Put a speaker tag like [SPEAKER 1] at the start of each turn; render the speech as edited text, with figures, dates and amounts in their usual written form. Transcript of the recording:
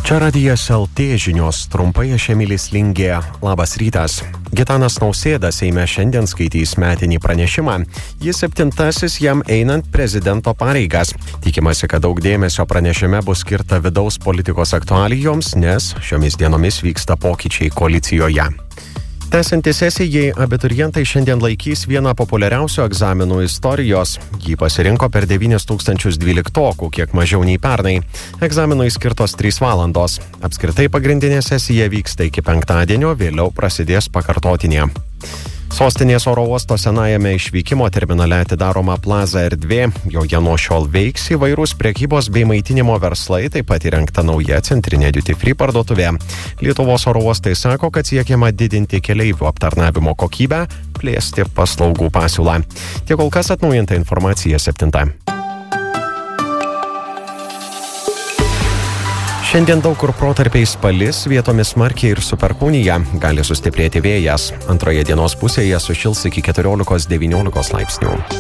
[SPEAKER 1] Čia Radijas LT žinios, trumpai aš Emilis Lingė. Labas rytas. Gitanas Nausėda Seime šiandien skaitys metinį pranešimą. Jis 7. jam einant prezidento pareigas. Tikimasi, kad daug dėmesio pranešime bus skirta vidaus politikos aktualijoms, nes šiomis dienomis vyksta pokyčiai koalicijoje. Tęsiantis sesijai, abiturientai šiandien laikys vieną populiariausių egzaminų istorijos. Jį pasirinko per 9012, kiek mažiau nei pernai. Egzaminui skirtos 3 valandos. Apskritai pagrindinė sesija vyksta iki penktadienio, vėliau prasidės pakartotinė. Sostinės oro uosto senajame išvykimo terminale atidaroma plaza erdvė, joje nuo šiol veiks įvairūs prekybos bei maitinimo verslai, taip pat įrengta nauja centrinė duty free parduotuvė. Lietuvos oro uostai sako, kad siekiama didinti keleivių aptarnavimo kokybę, plėsti paslaugų pasiūlą. Tiek kol kas atnaujinta informacija 7. Šiandien daug kur protarpiais palis, vietomis smarkiai ir su perkūnija, gali sustiprėti vėjas. Antroje dienos pusėje sušils iki 14-19 laipsnių.